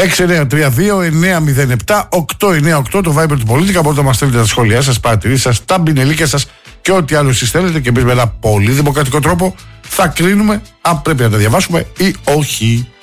6932-907-898 το Viber του Πολίτικα. Μπορείτε να μας στέλνετε τα σχόλιά σας, παρατηρήσεις σας, τα μπινελίκια σας και ό,τι άλλο εσείς θέλετε, και εμείς με ένα πολύ δημοκρατικό τρόπο θα κρίνουμε αν πρέπει να τα διαβάσουμε ή όχι.